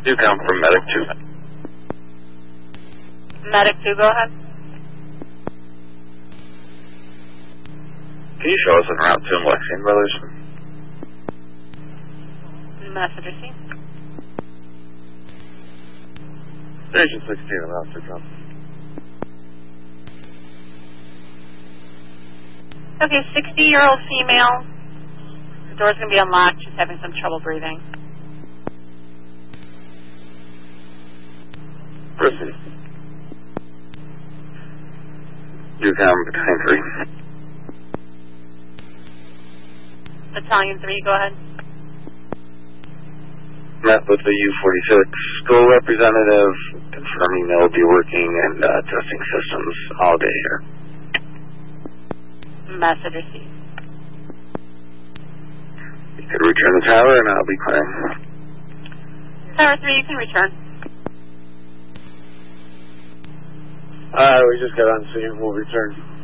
Do come from Medic 2. Medic 2, go ahead. Can you show us en route to Lexington Brothers? Message received. Station 16 en route to come. Okay, 60-year-old female. The door's going to be unlocked. She's having some trouble breathing. Proceed. Do come Battalion 3. Battalion 3, go ahead. Met with the U-46 school representative, confirming they'll be working and testing systems all day here. Message received. You could return the tower and I'll be clearing. Tower 3, you can return. We just got on scene. We'll return.